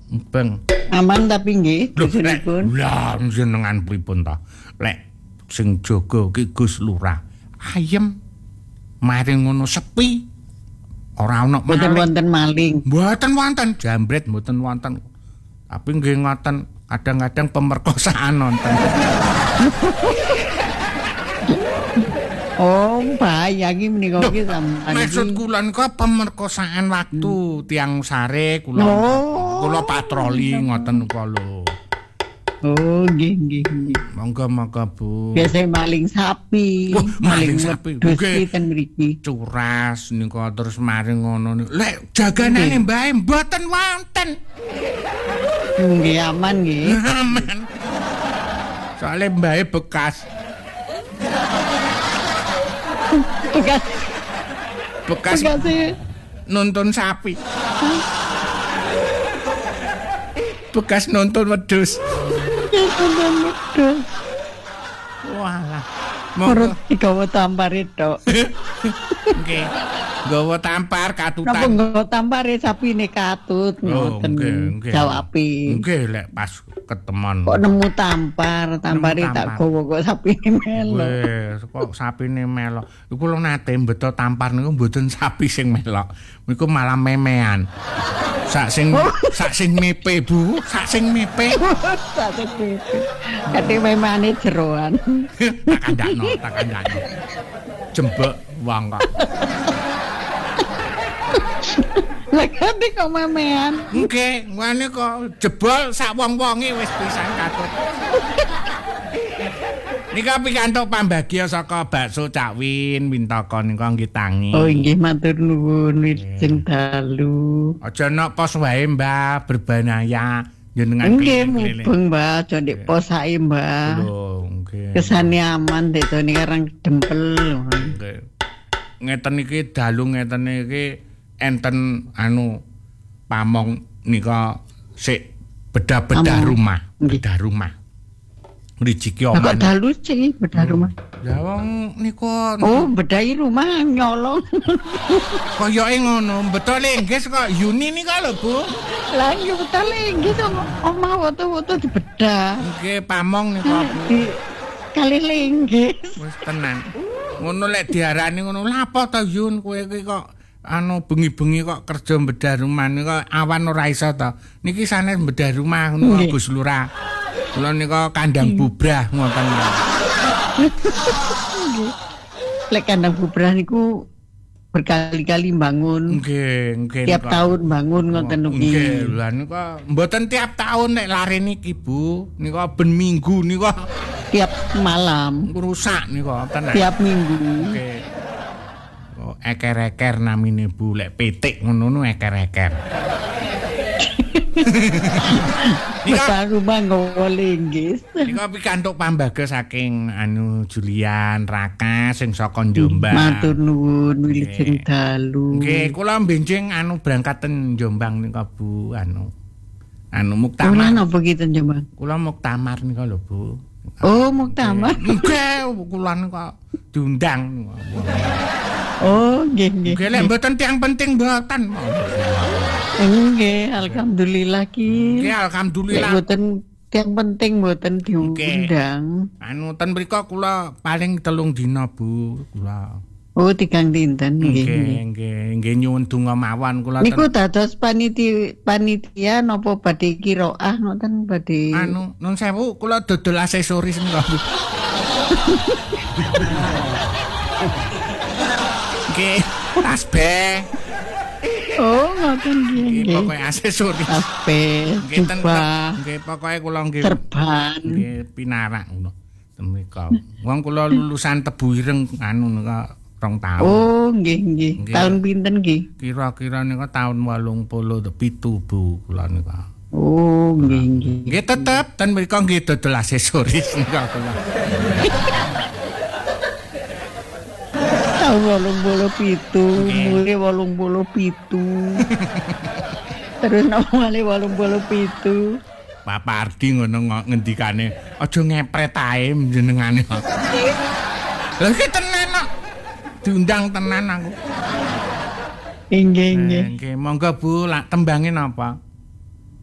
Bang. Aman tapi nggih dusunipun. Lah jenengan pripun ta? Lek sing jaga ki Gus Lurah. Ayem. Mari ngono sepi. Ora ana Mboten wonten maling. Mboten wonten jambret mboten wonten. Tapi nggih ngoten kadang-kadang pemerkosaan nonton. Oh, bahaya iki menika iki sampeyan. Maksud kula niku pemerkosaan waktu tiang sare kula patroli ngoten niku lho. Oh, nggih. Monggo Bu. Biasa maling sapi, maling sapi. Nggih, ten mriki. Curas niku terus mari ngono niku. Lek jaganane mbae mboten wonten. Nggih aman nggih. Aman. Soale mbae bekas. Bekas nonton sapi. Bekas nonton wedhus. Walah. Monggo digawa tampare tok. Nggih. Gawa tampar katutan. Napa nggawa tampare sapine katut ngoten. Jawabi. Nggih lek pas ketemon. Kok nemu tampare tak gawa kok sapine melok. Wes kok sapine melok. Iku lho nate mbeto tampar niku mboten sapi sing melok. Niku malah memean. Sak sing mepe Bu, sak sing mepe. Sak sing mepe. Kate memane jeroan. Tak kandakno. Jembek wong kok. Lek kate kok memean. Nggih, ngene kok jebol sak wong-wonge wis pisan katut. Nika pikantuk pambagya saka bakso Cak Win Wintaka nika nggih tangi. Oh nggih matur nuwun Wilujeng dalu. Aja nok pos wae Mbah berbanaya jenengan nggih mubeng Mbah aja ndek pos ae Mbah. Lho nggih. Kesane aman dedone karang dempel. Nggih. Ngeten iki dalu ngeten iki enten pamong nika sik bedah-bedah rumah. Bedah rumah. Rijiki oman. Kok dalu sih bedah rumah? Ya wong niku bedahi rumah nyolong. Koyoke ngono, betul linggis kok Yuni nika lho, Bu. Lah iya betul linggis omah woto-woto dibedah. Nggih pamong niku. Kali linggis. Wis tenan. Ngono lek diarani ngono, lha apa to Yun kowe iki kok bengi-bengi kok kerja bedah rumah niku awan ora iso to. Niki sanes bedah rumah ngono Gus Lurah. Kula nika kandang bubrah ngoten. Lek kandang bubrah niku berkali-kali bangun. Nggih. Tiap tahun bangun ngoten niki. Nggih, lha nika mboten tiap tahun nek lare niki Bu. Nika ben minggu nika. Tiap malam. Rusak nika tenan. Tiap minggu. Nggih. Kok eker-eker namine Bu lek petik ngono eker-eker. Nika rumah nggawa linggis. Nika pikantuk pambaga saking Julian Raka sing saka Jombang. Matur nuwun Wilujeng dalu. Nggih, kula benjing berangkat ten Jombang nika Bu muktamar. Kula napa ki ten Jombang? Kula muktamar nika lho Bu. Oh, muktamar. Nggih, kula nika diundang. Oh, nggih. Nggih, lek mboten tiyang penting mboten. Nggih, alhamdulillah ki. Nggih, alhamdulillah. Mboten yang penting mboten diundang. Ten mriku kula paling 3 dina Bu, kula. Oh, 3 dinten nggih. Nggih nyuwun donga mawon kula. Niku dados panitia napa badhe qiraah ngoten badhe. Nun sewu kula dodol aksesoris niku. Nggih, tasbih. Oh, ngoten nggih. Pokoke aksesoris. Tasbih, jubah. Nggih, pokoke kula nggih. Serban. Nggih, pinarak ngono. Temika. Wong kula lulusan Tebu Ireng nika 2 tahun. Oh, nggih. Tahun pinten nggih? Kira-kira nika tahun 87 Bu kula nika. Oh, nggih. Nggih tetep ten mriku nggih dodol aksesoris nika kula. Tahun 87, mulai 87. Terus nomale 87. Pak Ardi ngono ngendikane, aja ngepret ae jenengane. Lha iki tenan kok. Diundang tenan aku. Nggih. Nggih, monggo Bu, lak tembange napa?